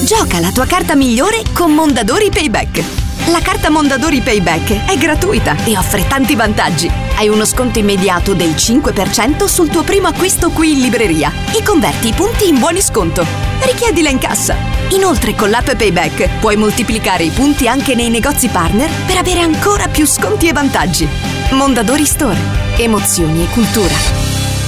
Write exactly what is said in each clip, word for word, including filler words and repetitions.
Gioca la tua carta migliore con Mondadori Payback. La carta Mondadori Payback è gratuita e offre tanti vantaggi. Hai uno sconto immediato del cinque per cento sul tuo primo acquisto qui in libreria e converti i punti in buoni sconto. Richiedila in cassa. Inoltre con l'app Payback puoi moltiplicare i punti anche nei negozi partner per avere ancora più sconti e vantaggi. Mondadori Store. Emozioni e cultura.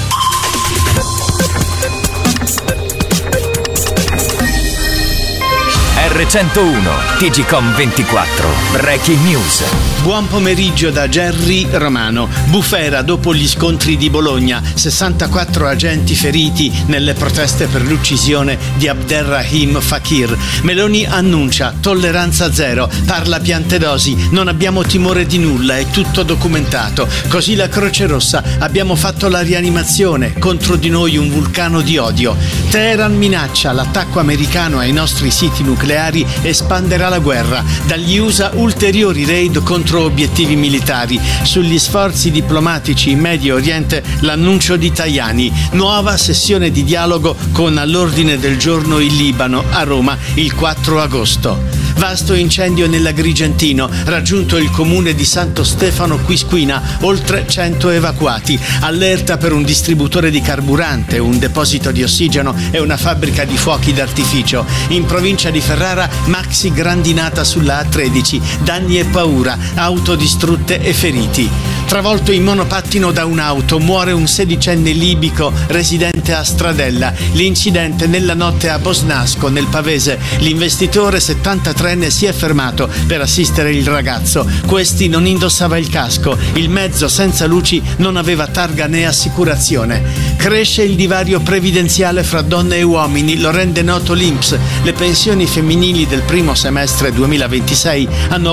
R centouno, T G Com ventiquattro, Breaking News. Buon pomeriggio da Gerry Romano. Bufera dopo gli scontri di Bologna, sessantaquattro agenti feriti nelle proteste per l'uccisione di Abderrahim Fakir. Meloni annuncia tolleranza zero, parla Piantedosi, non abbiamo timore di nulla, è tutto documentato. Così la Croce Rossa, abbiamo fatto la rianimazione, contro di noi un vulcano di odio. Teheran minaccia l'attacco americano ai nostri siti nucleari, espanderà la guerra. Dagli U S A ulteriori raid contro obiettivi militari. Sugli sforzi diplomatici in Medio Oriente l'annuncio di Tajani. Nuova sessione di dialogo con all'ordine del giorno il Libano a Roma il quattro agosto. Vasto incendio nell'Agrigentino, raggiunto il comune di Santo Stefano Quisquina, oltre cento evacuati. Allerta per un distributore di carburante, un deposito di ossigeno e una fabbrica di fuochi d'artificio. In provincia di Ferrara, maxi grandinata sulla A tredici, danni e paura, auto distrutte e feriti. Travolto in monopattino da un'auto, muore un sedicenne libico residente a Stradella. L'incidente nella notte a Bosnasco, nel Pavese. L'investitore settantatreenne si è fermato per assistere il ragazzo. Questi non indossava il casco. Il mezzo senza luci non aveva targa né assicurazione. Cresce il divario previdenziale fra donne e uomini, lo rende noto l'I N P S. Le pensioni femminili del primo semestre duemilaventisei hanno